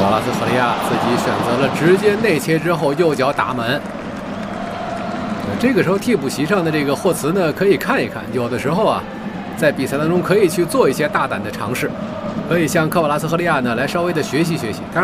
瓦拉斯赫利亚自己选择了直接内切之后右脚打门。这个时候替补席上的这个霍茨呢，可以看一看，有的时候啊，在比赛当中可以去做一些大胆的尝试，可以向科瓦拉斯赫利亚呢来稍微的学习学习。当然。